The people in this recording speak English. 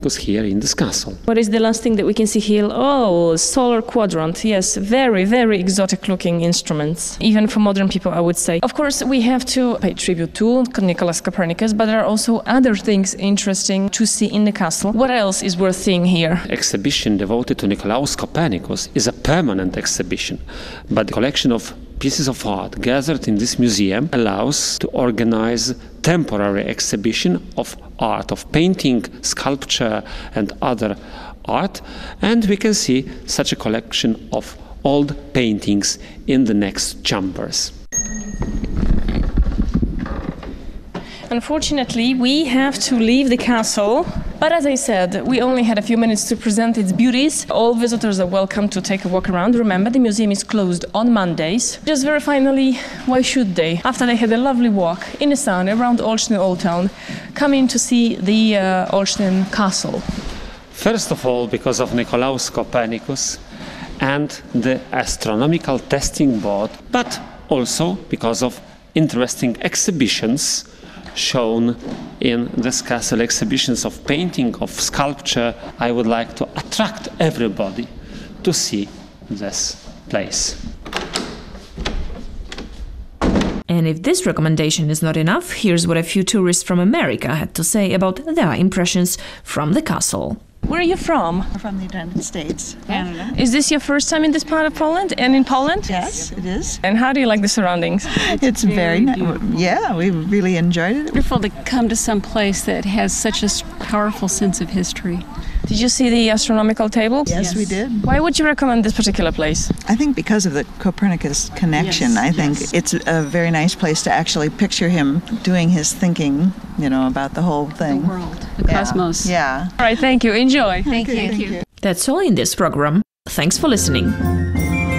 was here in this castle. What is the last thing that we can see here? Oh, solar quadrant. Yes, very, very exotic looking instruments. Even for modern people, I would say. Of course, we have to pay tribute to Nicholas Copernicus, but there are also other things interesting to see in the castle. What else is worth seeing here? Exhibition devoted to Nicolaus Copernicus is a permanent exhibition, but the collection of pieces of art gathered in this museum allows to organize temporary exhibition of art, of painting, sculpture and other art, and we can see such a collection of old paintings in the next chambers. Unfortunately, we have to leave the castle, but as I said, we only had a few minutes to present its beauties. All visitors are welcome to take a walk around. Remember, the museum is closed on Mondays. Just very finally, why should they? After they had a lovely walk in the sun around Olsztyn Old Town, come in to see the Olsztyn Castle. First of all, because of Nicolaus Copernicus and the astronomical testing board, but also because of interesting exhibitions shown in this castle, exhibitions of painting, of sculpture. I would like to attract everybody to see this place. And if this recommendation is not enough, here's what a few tourists from America had to say about their impressions from the castle. Where are you from? We're from the United States, Canada. Is this your first time in this part of Poland and in Poland? Yes, it is. And how do you like the surroundings? It's very nice. Yeah, we really enjoyed it. Wonderful to come to some place that has such a powerful sense of history. Did you see the astronomical table? Yes, we did. Why would you recommend this particular place? I think because of the Copernicus connection. I think it's a very nice place to actually picture him doing his thinking, about the whole thing. The world, the cosmos. Yeah. All right, thank you. Enjoy. Thank you. That's all in this program. Thanks for listening.